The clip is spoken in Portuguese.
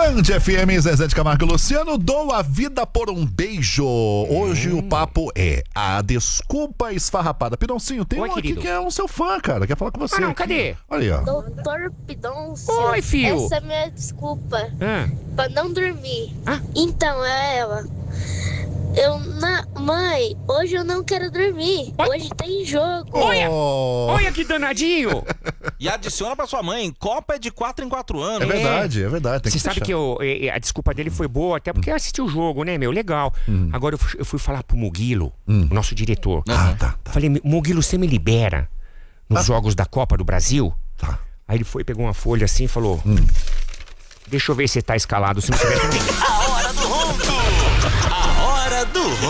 Band FM, Zezé de Camargo e Luciano, dou a vida por um beijo. Hoje o papo é a desculpa esfarrapada. Pidoncinho, tem Oi, um aqui querido. que é um seu fã, cara, quer falar com você. Ah, não, aqui. cadê? Olha aí, ó. Doutor Pidoncio. Oi, fio. Essa é a minha desculpa Ah, pra não dormir. Ah? Então, é ela. Mãe, hoje eu não quero dormir. Oi? Hoje tem jogo. Olha! Oh, olha que danadinho! E adiciona pra sua mãe, Copa é de 4 em 4 é anos. verdade, é verdade. Tem Você sabe que a desculpa dele foi boa, até porque assistiu o jogo, né, meu? Legal. Agora eu fui falar pro Muguilo, o nosso diretor. Ah, tá. Falei, Muguilo, você me libera nos jogos da Copa do Brasil? Tá. Aí ele foi, pegou uma folha assim e falou: deixa eu ver se você tá escalado, se não tiver também. A hora do ronco! A hora do ronco!